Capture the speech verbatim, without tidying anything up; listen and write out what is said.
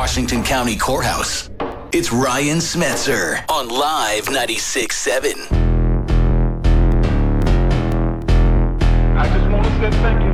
Washington County Courthouse. It's Ryan Smetzer on Live ninety-six point seven.